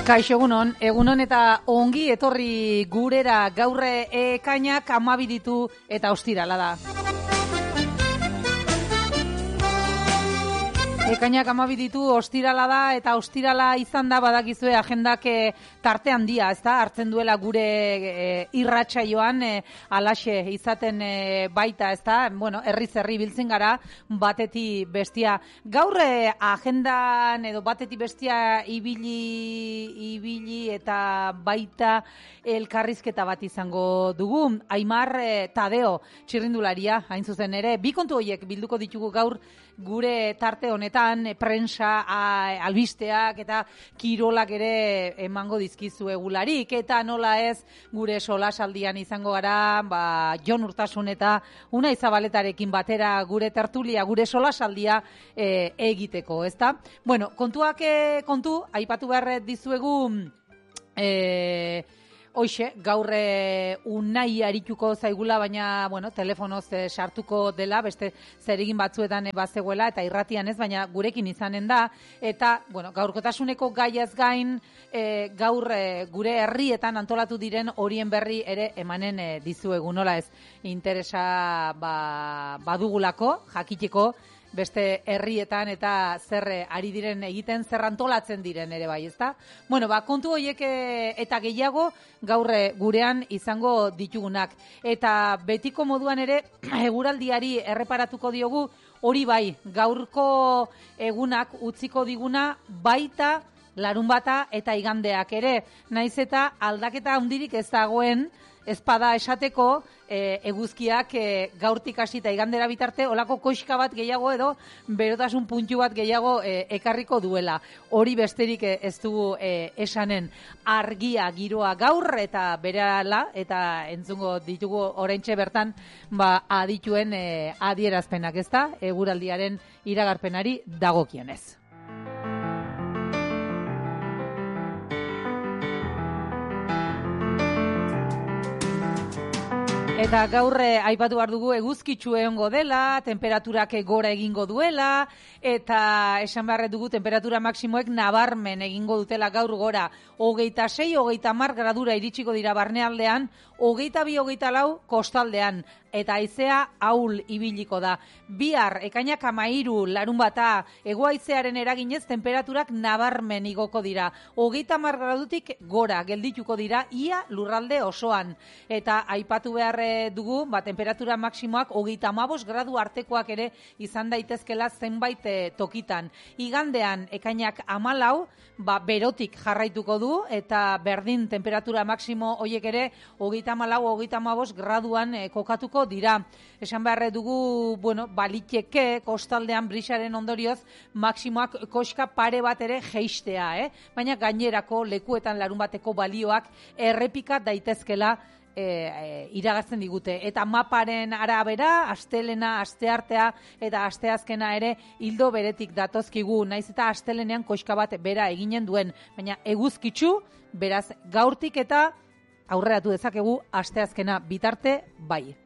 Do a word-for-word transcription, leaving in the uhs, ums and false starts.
Kaixo egunon, egunon eta ongi etorri gurera gaurre ekainak hamabi ditu eta ostirala da. Ekainak hamabi ditu, ostirala da, eta ostirala izan da badakizue agendak e, tarte handia, ezta? Hartzen duela gure e, irratsaioan e, alaxe izaten e, baita, ezta? Bueno, herriz herri biltzen gara, batetik bestia. Gaur e, agendan edo batetik bestia ibili, ibili eta baita elkarrizketa bat izango dugu. Aimar e, Tadeo, txirrindularia, hain zuzen ere, bi kontu horiek bilduko ditugu gaur gure tarte honetan, prensa, albisteak eta kirolak ere emango dizkizu egularik, eta nola ez gure solasaldian izango gara, ba, Jon Urtasun eta Unai Zabaletarekin batera gure tertulia, gure solasaldia e, egiteko, ezta? Bueno, kontuak e, kontu, aipatu behar dizuegu, e, Hoxe, gaur e, Unai arituko zaigula, baina, bueno, telefonoz e, sartuko dela, beste zerigin batzuetan e, bazegoela, eta irratian ez, baina gurekin izanen da, eta, bueno, gaurkotasuneko gaiaz gain, e, gaur e, gure herrietan antolatu diren horien berri ere emanen e, dizuegu, nola ez, interesa ba, badugulako, jakiteko, beste herrietan eta zer ari diren egiten, zer antolatzen diren ere bai, ezta? Bueno, ba, kontu horiek eta gehiago gaur gurean izango ditugunak. Eta betiko moduan ere eguraldiari erreparatuko diogu, hori bai, gaurko egunak utziko diguna baita larunbata eta igandeak ere. Naiz eta aldaketa handirik ez dagoen, ezpada esateko e, eguzkiak e, gaurtik hasita igandera bitarte olako koxka bat gehiago edo berotasun puntu bat gehiago e, ekarriko duela. Hori besterik e, ez dugu e, esanen. Argia giroa gaur eta berehala eta entzungo ditugu oraintxe bertan ba, adituen e, adierazpenak, ezta? Eguraldiaren iragarpenari dagokienez. Eta gaur aipatu behar dugu eguzkitsu egongo dela, temperaturak gora egingo duela, eta esan behar dugu temperatura maksimoek nabarmen egingo dutela gaur gora. Hogeita sei, hogeita hamar gradura iritsiko dira barnealdean, hogeita bi, hogeita lau kostaldean, eta haizea ahul ibiliko da. Bihar, ekainak hamairu, larun bata, hegohaizearen eraginez temperaturak nabarmen igoko dira. Hogeita hamar gradutik gora geldituko dira, ia lurralde osoan. Eta aipatu behar dugu, ba, temperatura maksimoak hogeita hamabost gradu artekoak ere izan daitezkela zenbait e, tokitan. Igandean ekainak hamalau, ba, berotik jarraituko du, eta berdin temperatura maksimo hoiek ere hogeita hamalau, hogeita hamabost graduan e, kokatuko dira. Esan behar dugu, bueno, baliteke kostaldean brisaren ondorioz maksimoak koska pare bat ere jeistea, eh? Baina gainerako lekuetan larun bateko balioak errepika daitezkela E, e, iragazten digute. Eta maparen arabera, astelena, asteartea eta asteazkena ere hildo beretik datozkigu, naiz eta astelenean koxka bat bera eginen duen, baina eguzkitsu, beraz gaurtik eta aurreratu dezakegu asteazkena bitarte bai.